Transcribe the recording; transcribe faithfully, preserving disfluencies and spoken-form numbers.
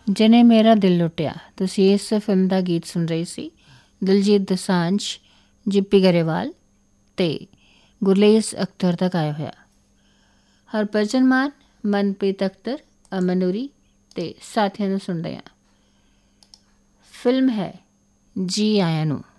ਜਿਹਨੇ ਮੇਰਾ ਦਿਲ ਲੁੱਟਿਆ। ਤੁਸੀਂ ਇਸ ਫਿਲਮ ਦਾ ਗੀਤ ਸੁਣ ਰਹੇ ਸੀ ਦਿਲਜੀਤ ਦੋਸਾਂਝ, ਜਿੱਪੀ ਗਰੇਵਾਲ ਅਤੇ ਗੁਰਲੇਸ ਅਖਤਰ ਦਾ ਗਾਇਆ ਹੋਇਆ। ਹਰਭਜਨ ਮਾਨ, ਮਨਪ੍ਰੀਤ ਅਖਤਰ, ਅਮਨ ਉਰੀ ਅਤੇ ਸਾਥੀਆਂ ਨੂੰ ਸੁਣਦੇ ਹਾਂ। ਫਿਲਮ ਹੈ ਜੀ ਆਇਆਂ ਨੂੰ।